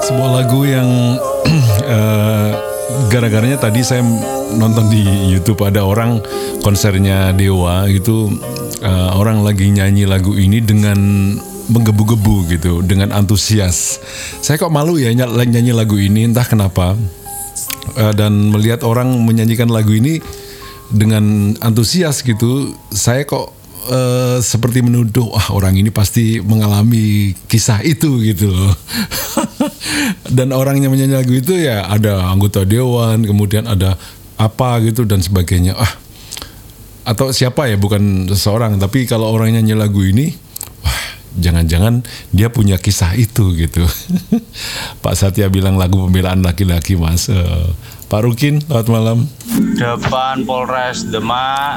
Sebuah lagu yang gara-garanya tadi saya nonton di YouTube, ada orang konsernya Dewa gitu, orang lagi nyanyi lagu ini dengan menggebu-gebu gitu, dengan antusias. Saya kok malu ya nyanyi lagu ini, entah kenapa. Dan melihat orang menyanyikan lagu ini dengan antusias gitu, saya kok seperti menuduh, orang ini pasti mengalami kisah itu gitu loh. Dan orangnya menyanyi lagu itu ya ada anggota dewan, kemudian ada apa gitu dan sebagainya. Atau siapa ya, bukan seseorang, tapi kalau orang nyanyi lagu ini, jangan-jangan dia punya kisah itu gitu. Pak Satya bilang lagu pembelaan laki-laki, Mas. Pak Rukin, selamat malam. Depan Polres Demak